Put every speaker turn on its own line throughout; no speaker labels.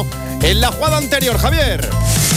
pasó en la jugada anterior, Javier?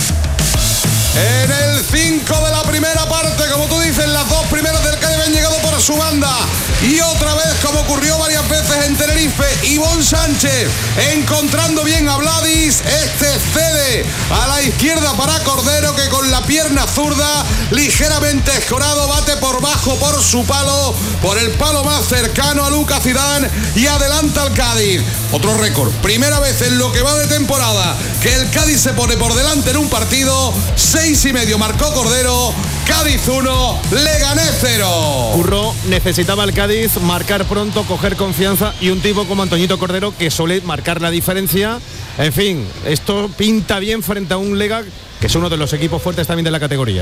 En el 5 de la primera parte, como tú dices, las dos primeras del Cádiz han llegado por su banda. Y otra vez, como ocurrió varias veces en Tenerife, Ivonne Sánchez encontrando bien a Vladis. Cede a la izquierda para Cordero, que con la pierna zurda, ligeramente escorado, bate por bajo por su palo, por el palo más cercano a Lucas Zidane, y adelanta al Cádiz. Otro récord, primera vez en lo que va de temporada que el Cádiz se pone por delante en un partido. 6,5 marcó Cordero. Cádiz 1, Leganés 0.
Curro, necesitaba el Cádiz marcar pronto, coger confianza, y un tipo como Antoñito Cordero que suele marcar la diferencia. En fin, esto pinta bien frente a un Lega que es uno de los equipos fuertes también de la categoría.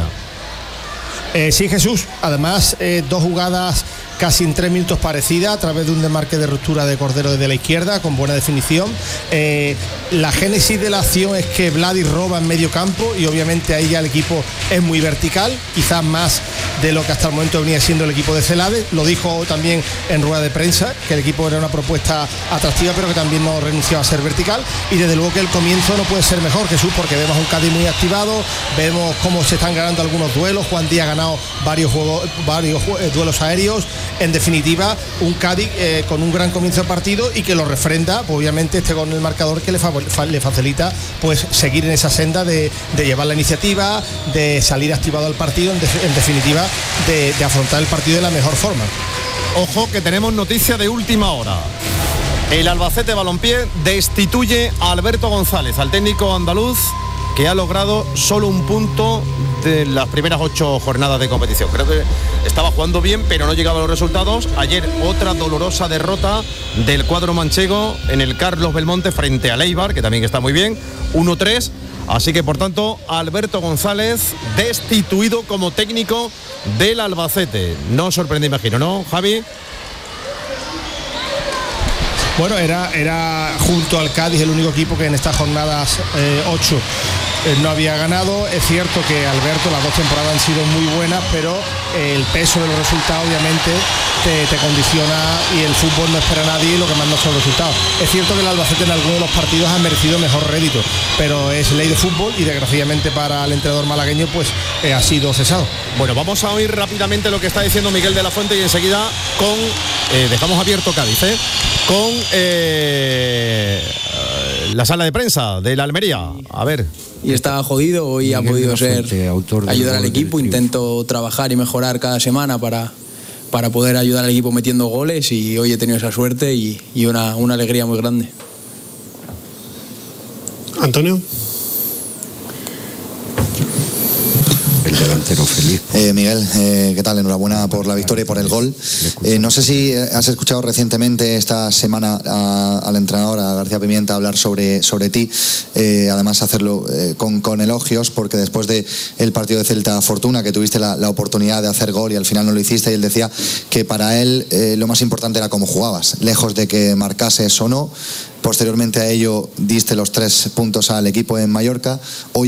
Sí, Jesús, además dos jugadas casi en 3 minutos parecidas, a través de un desmarque de ruptura de Cordero desde la izquierda con buena definición. La génesis de la acción es que Vladis roba en medio campo, y obviamente ahí ya el equipo es muy vertical, quizás más de lo que hasta el momento venía siendo el equipo de Celades. Lo dijo también en rueda de prensa, que el equipo era una propuesta atractiva, pero que también no renunciaba a ser vertical, y desde luego que el comienzo no puede ser mejor, Jesús, porque vemos un Cádiz muy activado, vemos cómo se están ganando algunos duelos. Juan Díaz ha ganado varios duelos aéreos. En definitiva, un Cádiz con un gran comienzo de partido, y que lo refrenda, pues, obviamente, este gol en el marcador, que le facilita pues seguir en esa senda de llevar la iniciativa, de salir activado al partido, en definitiva, de afrontar el partido de la mejor forma.
Ojo, que tenemos noticia de última hora. El Albacete Balompié destituye a Alberto González, al técnico andaluz, que ha logrado solo un punto de las primeras 8 jornadas de competición. Creo que estaba jugando bien, pero no llegaba a los resultados. Ayer otra dolorosa derrota del cuadro manchego en el Carlos Belmonte frente al Eibar, que también está muy bien, 1-3. Así que, por tanto, Alberto González destituido como técnico del Albacete. No sorprende, imagino, ¿no, Javi?
Bueno, era junto al Cádiz el único equipo que en estas jornadas 8 no había ganado. Es cierto que, Alberto, las 2 temporadas han sido muy buenas, pero el peso de los resultados obviamente te condiciona, y el fútbol no espera a nadie, y lo que manda son los resultados. Es cierto que el Albacete en algunos de los partidos ha merecido mejor rédito, pero es ley de fútbol, y desgraciadamente para el entrenador malagueño pues ha sido cesado.
Bueno, vamos a oír rápidamente lo que está diciendo Miguel de la Fuente, y enseguida dejamos abierto Cádiz, con la sala de prensa de la Almería. A ver.
Y estaba jodido, hoy ha podido ser ayudar al equipo. Intento trabajar y mejorar cada semana para poder ayudar al equipo metiendo goles, y hoy he tenido esa suerte y una alegría muy grande.
Antonio.
El delantero feliz. Miguel, ¿qué tal? Enhorabuena por la victoria y por el gol. No sé si has escuchado recientemente esta semana al entrenador, a García Pimienta, hablar sobre ti. Además, hacerlo con elogios, porque después del partido de Celta Fortuna, que tuviste la oportunidad de hacer gol y al final no lo hiciste, y él decía que para él lo más importante era cómo jugabas, lejos de que marcases o no. Posteriormente a ello diste los 3 puntos al equipo en Mallorca. Hoy